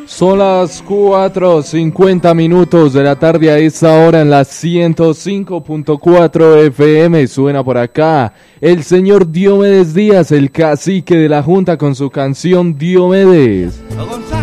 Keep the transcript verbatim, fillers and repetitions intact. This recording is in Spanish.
Son las cuatro cincuenta minutos de la tarde a esta hora en la ciento cinco punto cuatro F M. Suena por acá el señor Diomedes Díaz, el cacique de la Junta, con su canción Diomedes.